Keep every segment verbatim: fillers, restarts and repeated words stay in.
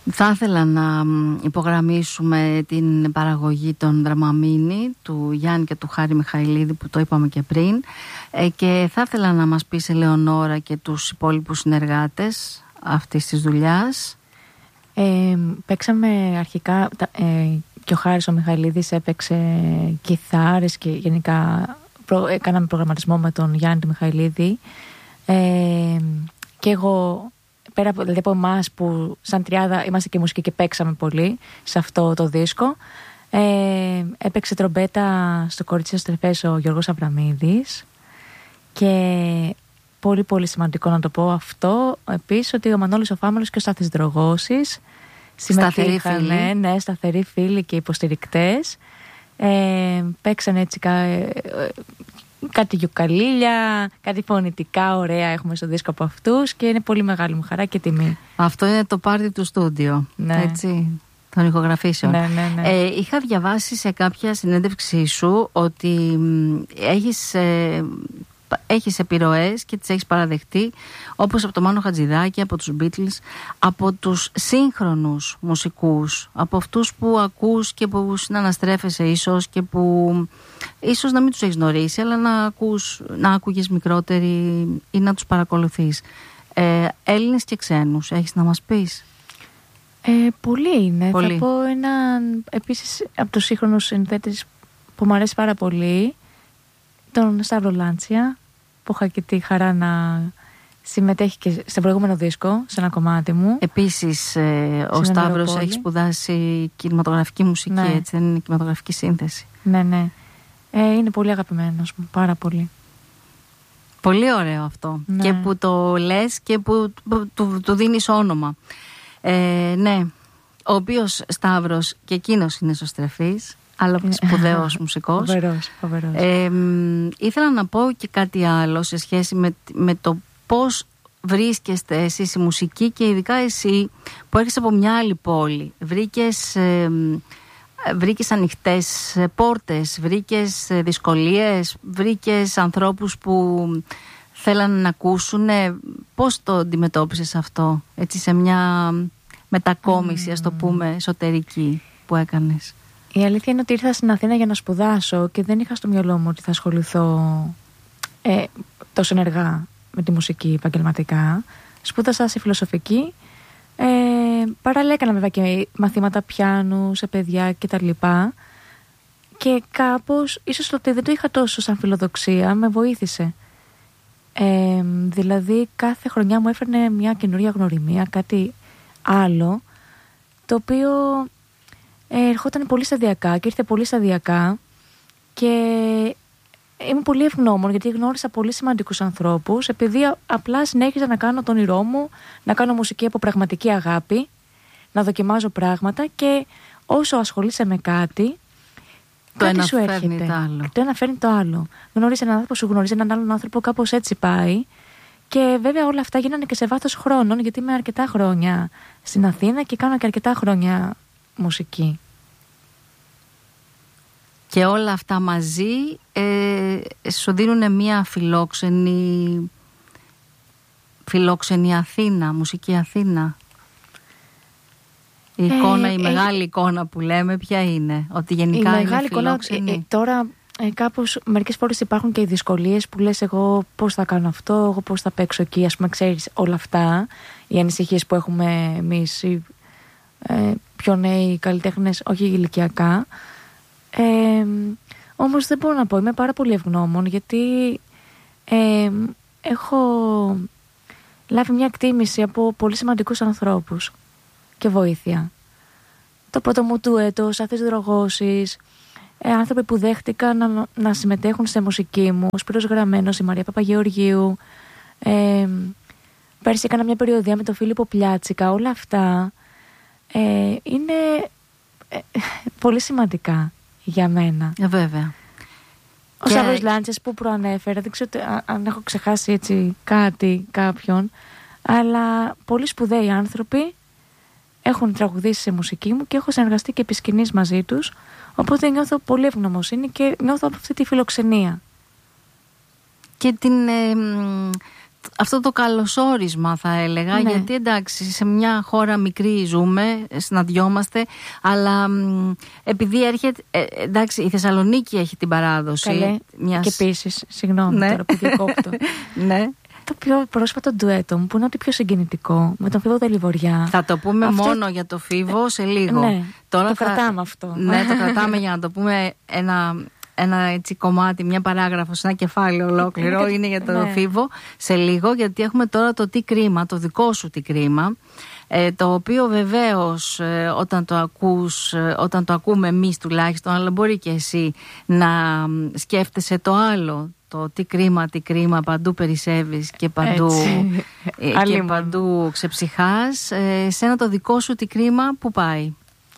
Θα ήθελα να υπογραμμίσουμε την παραγωγή των Δραμαμίνη του Γιάννη και του Χάρη Μιχαηλίδη που το είπαμε και πριν, ε, και θα ήθελα να μας πεις, Ελεονόρα, και τους υπόλοιπους συνεργάτες αυτής της δουλειάς. Ε, παίξαμε αρχικά ε, και ο Χάρης ο Μιχαηλίδης έπαιξε κιθάρες και γενικά προ, έκαναμε προγραμματισμό με τον Γιάννη του Μιχαηλίδη, ε, και εγώ πέρα δηλαδή από εμάς που σαν τριάδα είμαστε και μουσική και παίξαμε πολύ σε αυτό το δίσκο, ε, έπαιξε τρομπέτα στο Κορίτσι Στρεφές ο Γιώργος Αβραμίδης, και πολύ πολύ σημαντικό να το πω αυτό επίσης, ότι ο Μανώλης ο Φάμελος και ο Στάθης Δρογώσης συμμετείχαν, ναι, ναι, σταθεροί φίλοι και υποστηρικτές, ε, παίξαν έτσι κα, ε, κάτι γιουκαλίλια, κάτι φωνητικά ωραία έχουμε στο δίσκο από αυτούς, και είναι πολύ μεγάλη μου χαρά και τιμή. Αυτό είναι το πάρτι του στούντιο, ναι. Έτσι, των ηχογραφήσεων. Ναι, ναι, ναι. Ε, είχα διαβάσει σε κάποια συνέντευξή σου ότι έχεις, ε, έχεις επιρροές και τις έχεις παραδεχτεί, όπως από το Μάνο Χατζηδάκη, από τους Beatles, από τους σύγχρονους μουσικούς, από αυτούς που ακούς και που συναναστρέφεσαι ίσως και που ίσως να μην τους έχεις γνωρίσει, αλλά να, ακούς, να άκουγες μικρότεροι ή να τους παρακολουθείς. Ε, Έλληνες και ξένους, έχεις να μας πεις? Ε, πολλοί είναι. Πολύ. Θα πω έναν επίσης από τους σύγχρονους συνθέτες που μου αρέσει πάρα πολύ, τον Σταύρο Λάντσια, που είχα και τη χαρά να συμμετέχει και στο προηγούμενο δίσκο, σε ένα κομμάτι μου. Επίσης, ε, ο Σταύρος έχει σπουδάσει κινηματογραφική μουσική, ναι. Έτσι, δεν είναι κινηματογραφική σύνθεση. Ναι, ναι. Ε, είναι πολύ αγαπημένος μου, πάρα πολύ. Πολύ ωραίο αυτό. Ναι. Και που το λες και που, που του, του δίνεις όνομα. Ε, ναι, ο οποίος Σταύρος και εκείνος είναι εσωστρεφής, αλλά σπουδαίος μουσικός. Φοβερός, φοβερός. Ε, ήθελα να πω και κάτι άλλο σε σχέση με, με το πώς βρίσκεστε εσείς η μουσική, και ειδικά εσύ που έρχεσαι από μια άλλη πόλη. Βρήκες, ε, βρήκες ανοιχτές πόρτες, βρήκες δυσκολίες, βρήκες ανθρώπους που θέλανε να ακούσουν. Πώς το αντιμετώπισες αυτό, έτσι, σε μια μετακόμιση, mm. ας το πούμε, εσωτερική που έκανες? Η αλήθεια είναι ότι ήρθα στην Αθήνα για να σπουδάσω και δεν είχα στο μυαλό μου ότι θα ασχοληθώ ε, τόσο ενεργά με τη μουσική επαγγελματικά. Σπούδασα σε φιλοσοφική, ε, παράλληλα έκανα βέβαια και μαθήματα πιάνου σε παιδιά κτλ. Και κάπως, ίσως το ότι δεν το είχα τόσο σαν φιλοδοξία, με βοήθησε. Ε, δηλαδή κάθε χρονιά μου έφερνε μια καινούρια γνωριμία, κάτι άλλο, το οποίο ε, ερχόταν πολύ σταδιακά και ήρθε πολύ σταδιακά, και είμαι πολύ ευγνώμων γιατί γνώρισα πολύ σημαντικούς ανθρώπους, επειδή απλά συνέχιζα να κάνω τον όνειρό μου, να κάνω μουσική από πραγματική αγάπη, να δοκιμάζω πράγματα, και όσο ασχολείσαι με κάτι, το κάτι ένα σου έρχεται. Το, άλλο. το ένα φέρνει το άλλο. Γνωρίζει έναν άνθρωπο, σου γνωρίζει έναν άλλον άνθρωπο, κάπως έτσι πάει. Και βέβαια όλα αυτά γίνανε και σε βάθος χρόνων, γιατί είμαι αρκετά χρόνια στην Αθήνα και κάνω και αρκετά χρόνια μουσική. Και όλα αυτά μαζί ε, σου δίνουν μια φιλόξενη, φιλόξενη Αθήνα, μουσική Αθήνα. Η εικόνα, ε, η ε, μεγάλη ε, εικόνα που λέμε ποια είναι? Ότι γενικά η είναι μεγάλη φιλόξενη. Εικόνα, ε, ε, τώρα ε, κάπως μερικές φορές υπάρχουν και οι δυσκολίες που λες εγώ πώς θα κάνω αυτό, εγώ πώς θα παίξω εκεί, ας πούμε, ξέρεις, όλα αυτά, οι ανησυχίες που έχουμε εμείς οι ε, πιο νέοι καλλιτέχνες, όχι ηλικιακά. Ε, όμως δεν μπορώ να πω, είμαι πάρα πολύ ευγνώμων, γιατί ε, έχω λάβει μια εκτίμηση από πολύ σημαντικούς ανθρώπους και βοήθεια. Το πρώτο μου ντουέτο, ο Στάθης Δρογώσης, ε, άνθρωποι που δέχτηκαν να, να συμμετέχουν σε μουσική μου, ο Σπύρος Γραμμένος, η Μαρία Παπαγεωργίου, ε, πέρσι έκανα μια περιοδία με τον Φίλιππο Πλιάτσικα. Όλα αυτά ε, είναι ε, πολύ σημαντικά για μένα. Ε, βέβαια. Ο και... Σταύρος Λάντσιας που προανέφερα, δεν ξέρω αν έχω ξεχάσει έτσι κάτι, κάποιον, αλλά πολύ σπουδαίοι άνθρωποι έχουν τραγουδήσει σε μουσική μου και έχω συνεργαστεί και επί σκηνής μαζί τους, οπότε νιώθω πολύ ευγνωμοσύνη και νιώθω αυτή τη φιλοξενία. Και την, ε, αυτό το καλωσόρισμα θα έλεγα, ναι. γιατί εντάξει σε μια χώρα μικρή ζούμε, συναντιόμαστε, αλλά μ, επειδή έρχεται, ε, εντάξει η Θεσσαλονίκη έχει την παράδοση. Καλέ, μιας... και επίσης, συγγνώμη ναι. τώρα που διακόπτω. Ναι. Το πιο πρόσφατο ντουέτο μου που είναι ό,τι πιο συγκινητικό με τον Φίβο Δελιβοριά. Θα το πούμε αυτό... μόνο για το Φίβο σε λίγο. Ναι, τώρα το θα... κρατάμε αυτό. Ναι, το κρατάμε για να το πούμε ένα... ένα έτσι κομμάτι, μια παράγραφο, ένα κεφάλαιο ολόκληρο είναι για το ναι. Φίβο σε λίγο, γιατί έχουμε τώρα το τι κρίμα, το δικό σου τι κρίμα, ε, το οποίο βεβαίως ε, όταν το ακούς, ε, όταν το ακούμε εμείς τουλάχιστον, αλλά μπορεί και εσύ να σκέφτεσαι το άλλο, το τι κρίμα, τι κρίμα, παντού περισσεύεις και παντού, ε, και παντού ξεψυχάς. Ε, σένα το δικό σου τι κρίμα που πάει?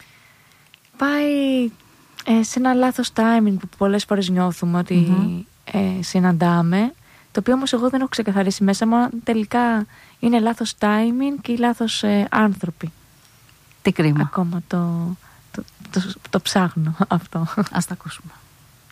Πάει ε, σε ένα λάθος timing που πολλές φορές νιώθουμε ότι mm-hmm. ε, συναντάμε, το οποίο όμως εγώ δεν έχω ξεκαθαρίσει μέσα μου τελικά είναι λάθος timing και λάθος ε, άνθρωποι. Τι κρίμα. Ακόμα το, το, το, το, το ψάχνω αυτό. Ας τα ακούσουμε.